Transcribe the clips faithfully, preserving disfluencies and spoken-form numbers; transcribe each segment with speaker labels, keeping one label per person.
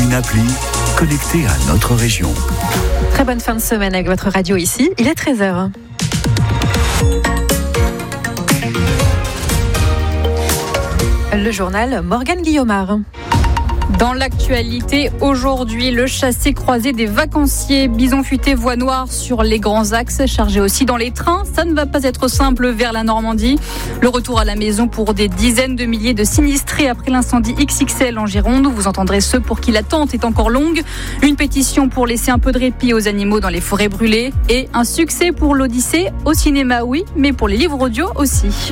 Speaker 1: une appli connectée à notre région.
Speaker 2: Très bonne fin de semaine avec votre radio ici, il est treize heures. Le journal Morgane Guillaumard.
Speaker 3: Dans l'actualité, aujourd'hui, le chassé-croisé des vacanciers. Bison futé, voie noire sur les grands axes, chargé aussi dans les trains. Ça ne va pas être simple vers la Normandie. Le retour à la maison pour des dizaines de milliers de sinistrés après l'incendie X X L en Gironde. Vous entendrez ceux pour qui l'attente est encore longue. Une pétition pour laisser un peu de répit aux animaux dans les forêts brûlées. Et un succès pour l'Odyssée au cinéma, oui, mais pour les livres audio aussi.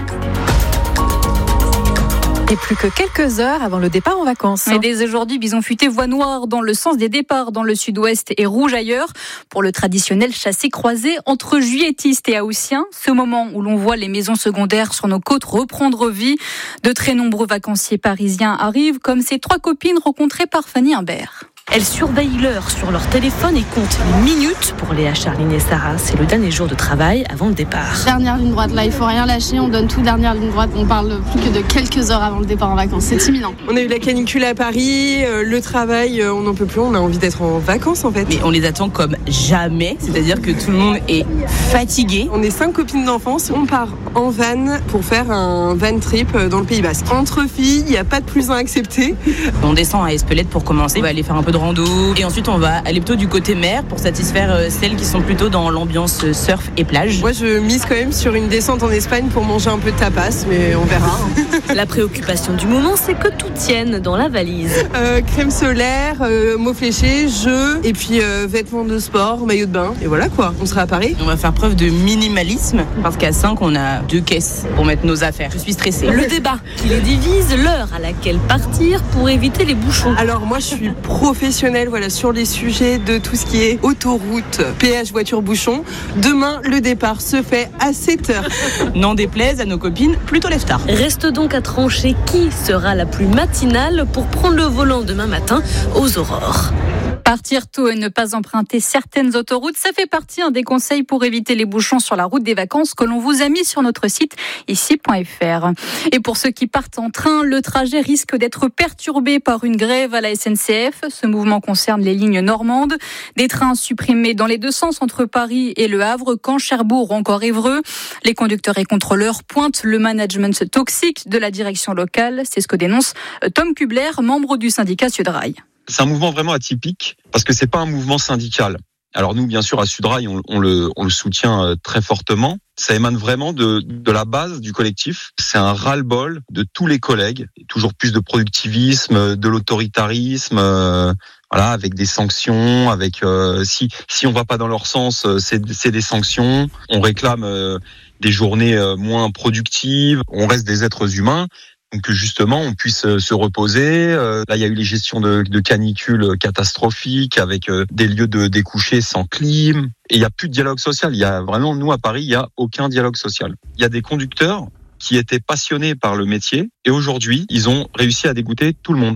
Speaker 2: Et plus que quelques heures avant le départ en vacances.
Speaker 3: Et dès aujourd'hui, Bison futé, voie noire dans le sens des départs dans le sud-ouest et rouge ailleurs pour le traditionnel chassé-croisé entre juilletistes et haussiens. Ce moment où l'on voit les maisons secondaires sur nos côtes reprendre vie. De très nombreux vacanciers parisiens arrivent, comme ces trois copines rencontrées par Fanny Imbert.
Speaker 4: Elles surveillent l'heure sur leur téléphone et comptent les minutes. Pour Léa, Charline et Sarah, c'est le dernier jour de travail avant le départ.
Speaker 5: Dernière ligne droite, là, il faut rien lâcher, on donne tout dernière ligne droite. On parle plus que de quelques heures avant le départ en vacances, c'est imminent.
Speaker 6: On a eu la canicule à Paris, euh, le travail, euh, on n'en peut plus, on a envie d'être en vacances en fait.
Speaker 7: Mais on les attend comme jamais, c'est-à-dire que tout le monde est fatigué.
Speaker 6: On est cinq copines d'enfance, on part en van pour faire un van trip dans le Pays Basque. Entre filles, il n'y a pas de plus un accepté.
Speaker 7: On descend à Espelette pour commencer, on va aller faire un peu de rando et ensuite on va aller plutôt du côté mer pour satisfaire celles qui sont plutôt dans l'ambiance surf et plage.
Speaker 6: Moi je mise quand même sur une descente en Espagne pour manger un peu de tapas, mais on verra.
Speaker 4: La préoccupation du moment, c'est que tout tienne dans la valise.
Speaker 6: Euh, crème solaire, euh, mots fléchés, jeux et puis euh, vêtements de sport, maillot de bain et voilà quoi, on sera à Paris.
Speaker 7: On va faire preuve de minimalisme parce qu'à cinq on a deux caisses pour mettre nos affaires. Je suis stressée.
Speaker 4: Le débat qui les divise, l'heure à laquelle partir pour éviter les bouchons.
Speaker 6: Alors moi je suis professionnelle voilà, sur les sujets de tout ce qui est autoroute, péage, voiture, bouchon. Demain, le départ se fait à sept heures.
Speaker 7: N'en déplaise à nos copines, plutôt lève-tard.
Speaker 4: Reste donc à trancher qui sera la plus matinale pour prendre le volant demain matin aux aurores.
Speaker 3: Partir tôt et ne pas emprunter certaines autoroutes, ça fait partie hein, des conseils pour éviter les bouchons sur la route des vacances que l'on vous a mis sur notre site ici point f r. Et pour ceux qui partent en train, le trajet risque d'être perturbé par une grève à la S N C F. Ce mouvement concerne les lignes normandes. Des trains supprimés dans les deux sens entre Paris et Le Havre, Caen, Cherbourg ou encore Évreux. Les conducteurs et contrôleurs pointent le management toxique de la direction locale. C'est ce que dénonce Tom Kubler, membre du syndicat Sudrail.
Speaker 8: C'est un mouvement vraiment atypique parce que c'est pas un mouvement syndical. Alors nous, bien sûr, à Sudrail, on, on, le, on le soutient très fortement. Ça émane vraiment de, de la base du collectif. C'est un ras-le-bol de tous les collègues. Toujours plus de productivisme, de l'autoritarisme, euh, voilà, avec des sanctions. Avec euh, si si on va pas dans leur sens, c'est, c'est des sanctions. On réclame euh, des journées euh, moins productives. On reste des êtres humains. Donc que justement on puisse se reposer. Là il y a eu les gestions de, de canicules catastrophiques avec des lieux de découcher sans clim. Et il n'y a plus de dialogue social. Il y a vraiment, nous à Paris, il n'y a aucun dialogue social. Il y a des conducteurs qui étaient passionnés par le métier et aujourd'hui ils ont réussi à dégoûter tout le monde.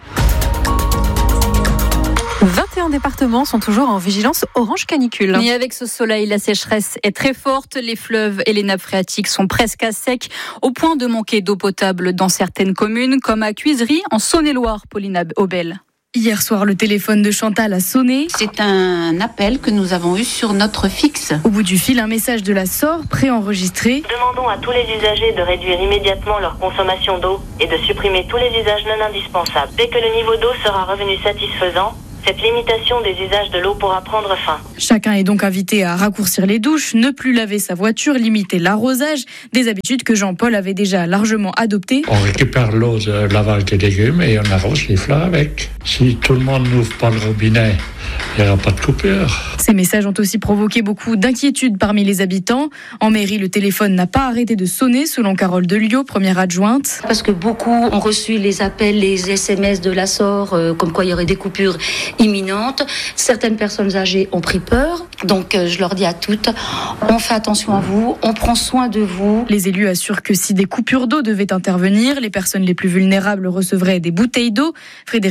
Speaker 2: vingt et un départements sont toujours en vigilance orange canicule.
Speaker 3: Et avec ce soleil, la sécheresse est très forte. Les fleuves et les nappes phréatiques sont presque à sec, au point de manquer d'eau potable dans certaines communes, comme à Cuisery, en Saône-et-Loire, Pauline Aubel.
Speaker 9: Hier soir, le téléphone de Chantal a sonné.
Speaker 10: C'est un appel que nous avons eu sur notre fixe.
Speaker 9: Au bout du fil, un message de la S O R préenregistré.
Speaker 11: Demandons à tous les usagers de réduire immédiatement leur consommation d'eau et de supprimer tous les usages non indispensables. Dès que le niveau d'eau sera revenu satisfaisant, cette limitation des usages de l'eau pourra prendre fin.
Speaker 9: Chacun est donc invité à raccourcir les douches, ne plus laver sa voiture, limiter l'arrosage, des habitudes que Jean-Paul avait déjà largement adoptées.
Speaker 12: On récupère l'eau de lavage des légumes et on arrose les fleurs avec. Si tout le monde n'ouvre pas le robinet, il n'y aura pas de coupure.
Speaker 9: Ces messages ont aussi provoqué beaucoup d'inquiétudes parmi les habitants. En mairie, le téléphone n'a pas arrêté de sonner, selon Carole Delio, première adjointe.
Speaker 13: Parce que beaucoup ont reçu les appels, les S M S de la S O R, euh, comme quoi il y aurait des coupures imminentes. Certaines personnes âgées ont pris peur. Donc euh, je leur dis à toutes, on fait attention à vous, on prend soin de vous.
Speaker 9: Les élus assurent que si des coupures d'eau devaient intervenir, les personnes les plus vulnérables recevraient des bouteilles d'eau. Frédéric Chalouin,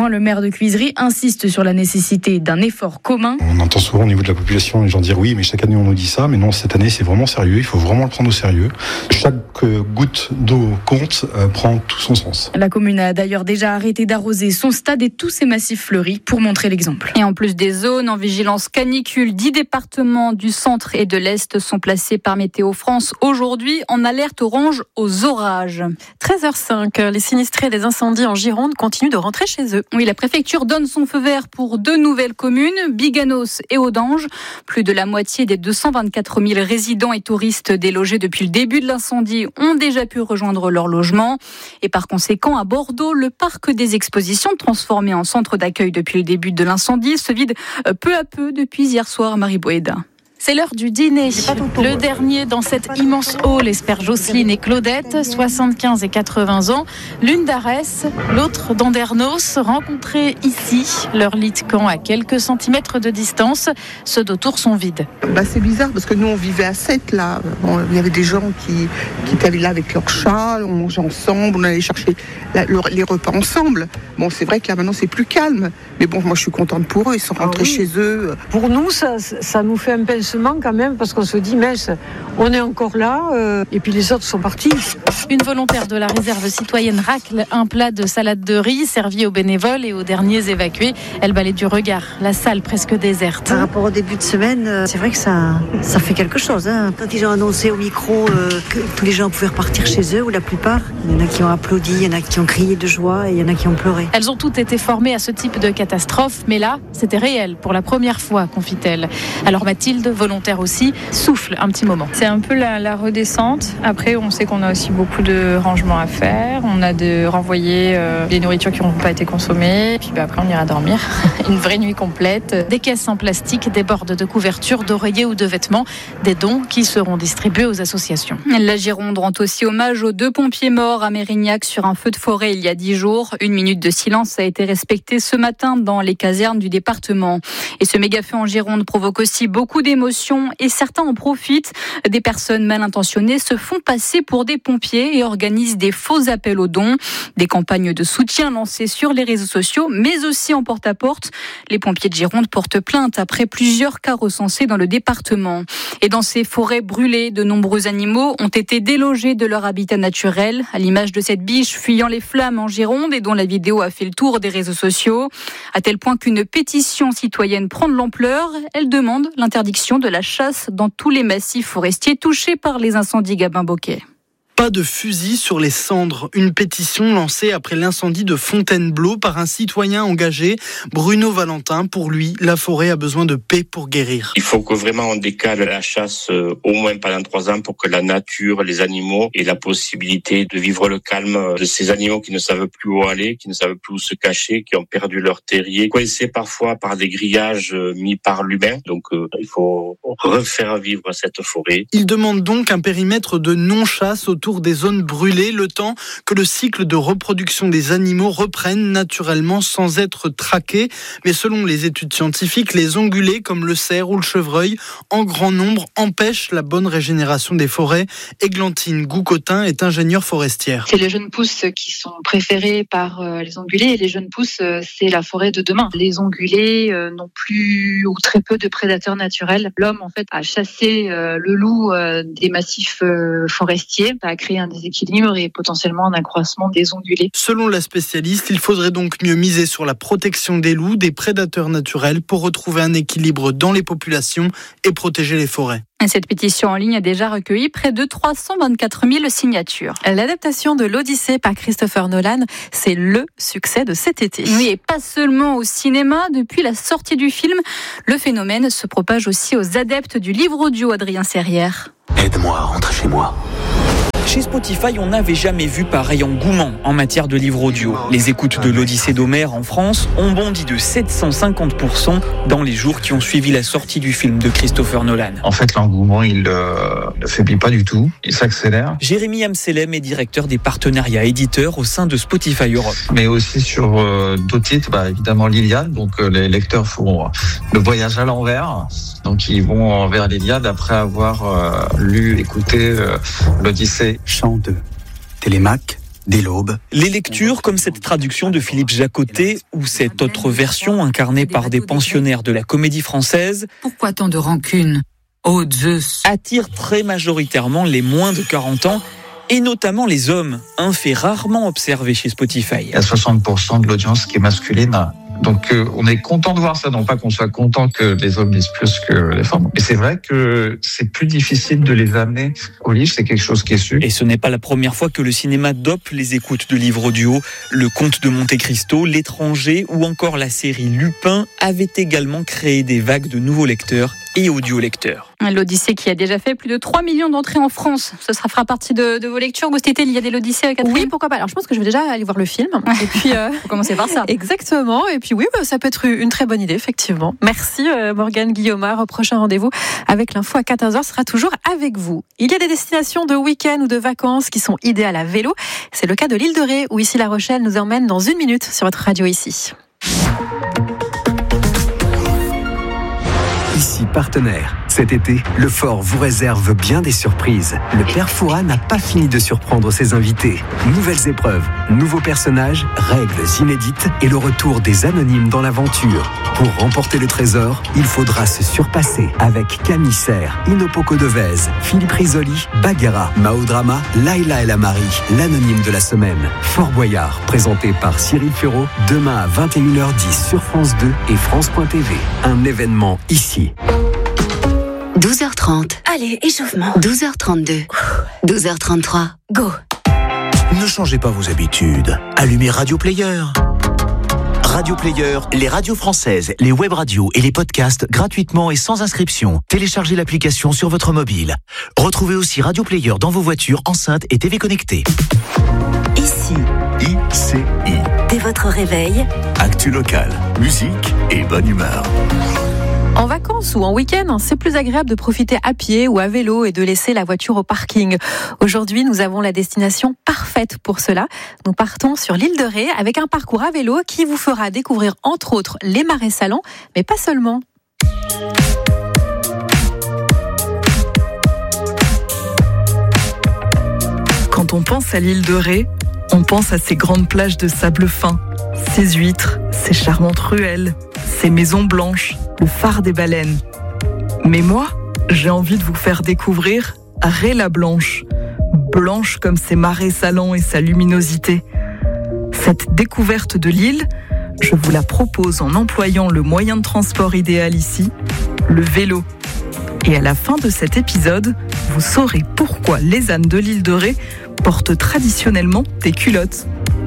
Speaker 9: juin, le maire de Cuisery insiste sur la nécessité d'un effort commun.
Speaker 14: On entend souvent au niveau de la population les gens dire oui, mais chaque année on nous dit ça, mais non, cette année c'est vraiment sérieux, il faut vraiment le prendre au sérieux. Chaque goutte d'eau compte, euh, prend tout son sens.
Speaker 9: La commune a d'ailleurs déjà arrêté d'arroser son stade et tous ses massifs fleuris pour montrer l'exemple.
Speaker 3: Et en plus des zones en vigilance canicule, dix départements du centre et de l'Est sont placés par Météo France aujourd'hui en alerte orange aux orages.
Speaker 2: treize heures cinq, les sinistrés des incendies en Gironde continuent de rentrer chez eux.
Speaker 3: Oui, la préfecture donne son feu vert pour deux nouvelles communes, Biganos et Audange. Plus de la moitié des deux cent vingt-quatre mille résidents et touristes délogés depuis le début de l'incendie ont déjà pu rejoindre leur logement. Et par conséquent, à Bordeaux, le parc des expositions, transformé en centre d'accueil depuis le début de l'incendie, se vide peu à peu depuis hier soir, Marie Boéda.
Speaker 15: C'est l'heure du dîner. Le dernier dans cette immense hall espère Jocelyne et Claudette, soixante-quinze et quatre-vingts ans. L'une d'Arès, l'autre d'Andernos, rencontrées ici. Leur lit de camp à quelques centimètres de distance. Ceux d'autour sont vides.
Speaker 16: Bah, c'est bizarre parce que nous on vivait à sept là. Bon, il y avait des gens qui, qui étaient là avec leurs chats, on mangeait ensemble, on allait chercher la, le, les repas ensemble. Bon, c'est vrai que là maintenant c'est plus calme. Mais bon, moi je suis contente pour eux, ils sont rentrés ah, oui. chez eux.
Speaker 17: Pour nous, ça, ça nous fait un pincement quand même parce qu'on se dit, mais on est encore là euh, et puis les autres sont partis.
Speaker 15: Une volontaire de la réserve citoyenne racle un plat de salade de riz servi aux bénévoles et aux derniers évacués. Elle balaie du regard la salle presque déserte.
Speaker 18: Par rapport au début de semaine, c'est vrai que ça, ça fait quelque chose. Hein. Quand ils ont annoncé au micro euh, que tous les gens pouvaient repartir chez eux, ou la plupart, il y en a qui ont applaudi, il y en a qui ont crié de joie et il y en a qui ont pleuré.
Speaker 15: Elles ont toutes été formées à ce type de catastrophe, mais là, c'était réel pour la première fois, confie-t-elle. Alors Mathilde, volontaire aussi, souffle un petit moment.
Speaker 19: C'est un peu la, la redescente. Après, on sait qu'on a aussi beaucoup de rangements à faire. On a de renvoyer euh, les nourritures qui n'ont pas été consommées. Puis bah, après, on ira dormir. Une vraie nuit complète.
Speaker 15: Des caisses en plastique débordent de couvertures, d'oreillers ou de vêtements. Des dons qui seront distribués aux associations.
Speaker 3: La Gironde rend aussi hommage aux deux pompiers morts à Mérignac sur un feu de forêt il y a dix jours. Une minute de silence a été respectée ce matin dans les casernes du département. Et ce méga-feu en Gironde provoque aussi beaucoup d'émotions et certains en profitent. Des personnes mal intentionnées se font passer pour des pompiers et organisent des faux appels aux dons. Des campagnes de soutien lancées sur les réseaux sociaux, mais aussi en porte-à-porte. Les pompiers de Gironde portent plainte après plusieurs cas recensés dans le département. Et dans ces forêts brûlées, de nombreux animaux ont été délogés de leur habitat naturel, à l'image de cette biche fuyant les flammes en Gironde et dont la vidéo a fait le tour des réseaux sociaux, à tel point qu'une pétition citoyenne prend de l'ampleur. Elle demande l'interdiction de la chasse dans tous les massifs forestiers touchés par les incendies Gabin-Bocquet.
Speaker 20: Pas de fusil sur les cendres. Une pétition lancée après l'incendie de Fontainebleau par un citoyen engagé, Bruno Valentin. Pour lui, la forêt a besoin de paix pour guérir.
Speaker 21: Il faut que vraiment on décale la chasse euh, au moins pendant trois ans pour que la nature, les animaux aient la possibilité de vivre le calme de ces animaux qui ne savent plus où aller, qui ne savent plus où se cacher, qui ont perdu leur terrier, coincés parfois par des grillages euh, mis par l'humain. Donc euh, il faut refaire vivre cette forêt.
Speaker 20: Il demande donc un périmètre de non-chasse autour des zones brûlées, le temps que le cycle de reproduction des animaux reprenne naturellement sans être traqué. Mais selon les études scientifiques, les ongulés comme le cerf ou le chevreuil, en grand nombre, empêchent la bonne régénération des forêts. Églantine Goucotin est ingénieure forestière.
Speaker 22: C'est les jeunes pousses qui sont préférés par les ongulés et les jeunes pousses, c'est la forêt de demain. Les ongulés n'ont plus ou très peu de prédateurs naturels. L'homme, en fait, a chassé le loup des massifs forestiers, a créé un déséquilibre et potentiellement un accroissement des ongulés.
Speaker 20: Selon la spécialiste, il faudrait donc mieux miser sur la protection des loups, des prédateurs naturels, pour retrouver un équilibre dans les populations et protéger les forêts.
Speaker 3: Cette pétition en ligne a déjà recueilli près de trois cent vingt-quatre mille signatures.
Speaker 2: L'adaptation de l'Odyssée par Christopher Nolan, c'est le succès de cet été.
Speaker 3: Oui, et pas seulement au cinéma. Depuis la sortie du film, le phénomène se propage aussi aux adeptes du livre audio, Adrien Serrière.
Speaker 1: Aide-moi à rentrer chez moi.
Speaker 23: Chez Spotify, on n'avait jamais vu pareil engouement en matière de livres audio. Les écoutes de l'Odyssée d'Homère en France ont bondi de sept cent cinquante pour cent dans les jours qui ont suivi la sortie du film de Christopher Nolan.
Speaker 24: En fait, l'engouement, il euh, ne faiblit pas du tout, il s'accélère.
Speaker 23: Jérémy Amselem est directeur des partenariats éditeurs au sein de Spotify Europe.
Speaker 24: Mais aussi sur euh, d'autres titres, bah, évidemment l'Iliade, donc euh, les lecteurs font le voyage à l'envers. Donc ils vont vers l'Iliade après avoir euh, lu, écouté euh, l'Odyssée.
Speaker 1: Chant de Télémaque, dès l'aube.
Speaker 23: Les lectures comme cette traduction de Philippe Jacotet ou cette autre version incarnée par des pensionnaires de la Comédie Française.
Speaker 4: Pourquoi tant de rancune ? Oh Zeus !
Speaker 23: Attirent très majoritairement les moins de quarante ans et notamment les hommes, un fait rarement observé chez Spotify.
Speaker 24: Il y a soixante pour cent de l'audience qui est masculine. Donc euh, on est content de voir ça, non pas qu'on soit content que les hommes lisent plus que les femmes. Mais c'est vrai que c'est plus difficile de les amener au livre, c'est quelque chose qui est su.
Speaker 23: Et ce n'est pas la première fois que le cinéma dope les écoutes de livres audio. Le Comte de Monte Cristo, L'étranger ou encore la série Lupin avaient également créé des vagues de nouveaux lecteurs et audio-lecteurs.
Speaker 3: L'Odyssée qui a déjà fait plus de trois millions d'entrées en France. Ce sera fera partie de, de vos lectures. Vous, c'était, il y a des l'Odyssée, Catherine ?
Speaker 2: Oui, pourquoi pas. Alors, je pense que je vais déjà aller voir le film.
Speaker 3: Et puis, euh, faut commencer par ça.
Speaker 2: Exactement. Et puis, oui, bah, ça peut être une très bonne idée, effectivement. Merci, euh, Morgane Guillaumard. Au prochain rendez-vous avec l'info à quatorze heures sera toujours avec vous. Il y a des destinations de week-end ou de vacances qui sont idéales à vélo. C'est le cas de l'île de Ré, où ici La Rochelle nous emmène dans une minute sur votre radio ici.
Speaker 1: Ici partenaire. Cet été, le Fort vous réserve bien des surprises. Le Père Fouras n'a pas fini de surprendre ses invités. Nouvelles épreuves, nouveaux personnages, règles inédites et le retour des anonymes dans l'aventure. Pour remporter le trésor, il faudra se surpasser avec Camille Serre, Inopoko Devez, Philippe Risoli, Bagheera, Mao Drama, Laila El Amari, l'anonyme de la semaine. Fort Boyard, présenté par Cyril Ferraud, demain à vingt et une heures dix sur France deux et France point T V. Un événement ici.
Speaker 5: douze heures trente. Allez, échauffement. douze heures trente-deux. douze heures trente-trois. Go.
Speaker 6: Ne changez pas vos habitudes. Allumez Radio Player. Radio Player, les radios françaises, les web radios et les podcasts gratuitement et sans inscription. Téléchargez l'application sur votre mobile. Retrouvez aussi Radio Player dans vos voitures, enceintes et T V connectées.
Speaker 5: Ici.
Speaker 1: I C I.
Speaker 5: Dès votre réveil.
Speaker 1: Actu locale, musique et bonne humeur.
Speaker 2: En vacances ou en week-end, c'est plus agréable de profiter à pied ou à vélo et de laisser la voiture au parking. Aujourd'hui, nous avons la destination parfaite pour cela. Nous partons sur l'île de Ré avec un parcours à vélo qui vous fera découvrir entre autres les marais salants, mais pas seulement.
Speaker 7: Quand on pense à l'île de Ré, on pense à ses grandes plages de sable fin, ses huîtres, ses charmantes ruelles, ses maisons blanches, le phare des baleines. Mais moi, j'ai envie de vous faire découvrir Ré-la-Blanche, blanche comme ses marais salants et sa luminosité. Cette découverte de l'île, je vous la propose en employant le moyen de transport idéal ici, le vélo. Et à la fin de cet épisode, vous saurez pourquoi les ânes de l'île de Ré portent traditionnellement des culottes.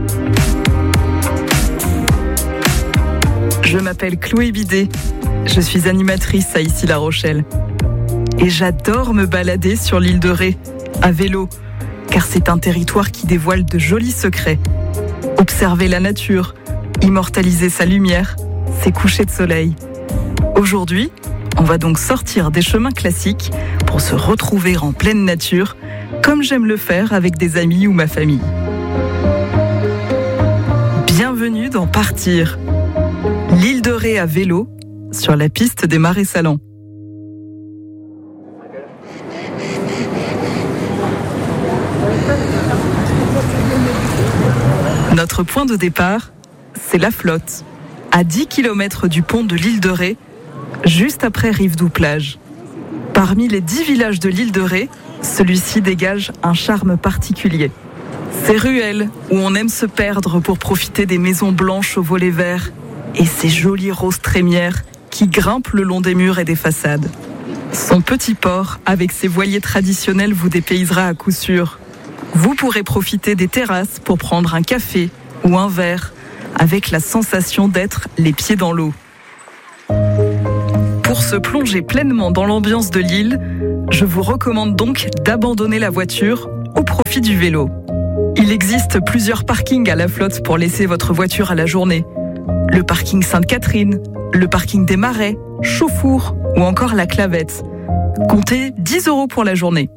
Speaker 7: Je m'appelle Chloé Bidet, je suis animatrice à Ici La Rochelle. Et j'adore me balader sur l'île de Ré, à vélo, car c'est un territoire qui dévoile de jolis secrets. Observer la nature, immortaliser sa lumière, ses couchers de soleil. Aujourd'hui, on va donc sortir des chemins classiques pour se retrouver en pleine nature, comme j'aime le faire avec des amis ou ma famille. Bienvenue dans Partir, l'île de Ré à vélo, sur la piste des marais salants. Notre point de départ, c'est la flotte, à dix kilomètres du pont de l'île de Ré, juste après Rivedoux-Plage. Parmi les dix villages de l'île de Ré, celui-ci dégage un charme particulier. Ces ruelles où on aime se perdre pour profiter des maisons blanches aux volets verts et ces jolies roses trémières qui grimpent le long des murs et des façades. Son petit port, avec ses voiliers traditionnels, vous dépaysera à coup sûr. Vous pourrez profiter des terrasses pour prendre un café ou un verre, avec la sensation d'être les pieds dans l'eau. Pour se plonger pleinement dans l'ambiance de l'île, je vous recommande donc d'abandonner la voiture au profit du vélo. Il existe plusieurs parkings à la flotte pour laisser votre voiture à la journée. Le parking Sainte-Catherine, le parking des Marais, Chauffour ou encore la Clavette. Comptez dix euros pour la journée.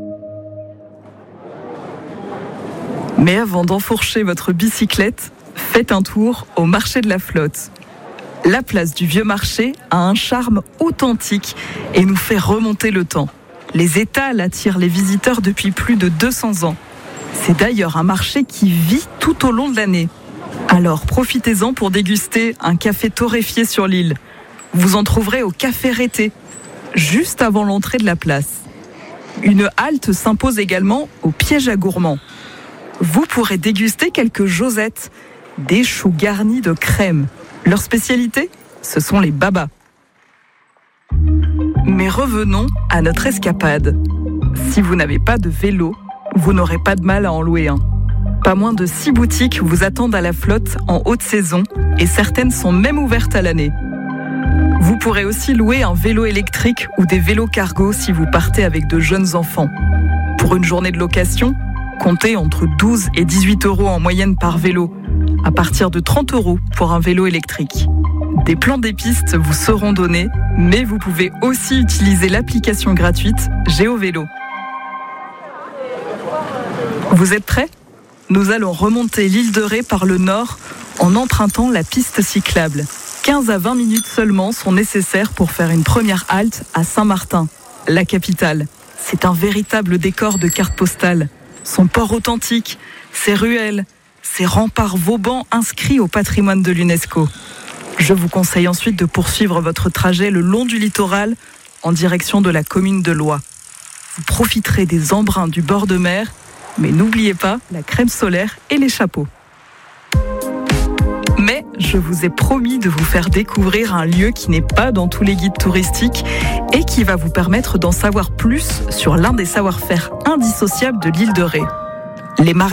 Speaker 7: Mais avant d'enfourcher votre bicyclette, faites un tour au marché de la flotte. La place du Vieux Marché a un charme authentique et nous fait remonter le temps. Les étals attirent les visiteurs depuis plus de deux cents ans. C'est d'ailleurs un marché qui vit tout au long de l'année. Alors profitez-en pour déguster un café torréfié sur l'île. Vous en trouverez au Café Rété, juste avant l'entrée de la place. Une halte s'impose également au Piège à gourmands. Vous pourrez déguster quelques josettes, des choux garnis de crème. Leur spécialité, ce sont les babas. Mais revenons à notre escapade. Si vous n'avez pas de vélo, vous n'aurez pas de mal à en louer un. Pas moins de six boutiques vous attendent à la flotte en haute saison et certaines sont même ouvertes à l'année. Vous pourrez aussi louer un vélo électrique ou des vélos cargo si vous partez avec de jeunes enfants. Pour une journée de location, comptez entre douze et dix-huit euros en moyenne par vélo, à partir de trente euros pour un vélo électrique. Des plans des pistes vous seront donnés, mais vous pouvez aussi utiliser l'application gratuite GéoVélo. Vous êtes prêts ? Nous allons remonter l'île de Ré par le nord en empruntant la piste cyclable. quinze à vingt minutes seulement sont nécessaires pour faire une première halte à Saint-Martin, la capitale. C'est un véritable décor de carte postale. Son port authentique, ses ruelles, ses remparts Vauban inscrits au patrimoine de l'UNESCO. Je vous conseille ensuite de poursuivre votre trajet le long du littoral en direction de la commune de Loie. Vous profiterez des embruns du bord de mer, mais n'oubliez pas la crème solaire et les chapeaux. Mais je vous ai promis de vous faire découvrir un lieu qui n'est pas dans tous les guides touristiques et qui va vous permettre d'en savoir plus sur l'un des savoir-faire indissociables de l'île de Ré. Les